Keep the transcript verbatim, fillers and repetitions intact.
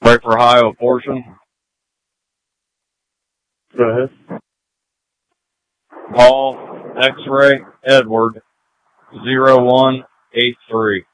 Pray for Ohio portion. Go ahead. Paul X-ray Edward zero one eight three.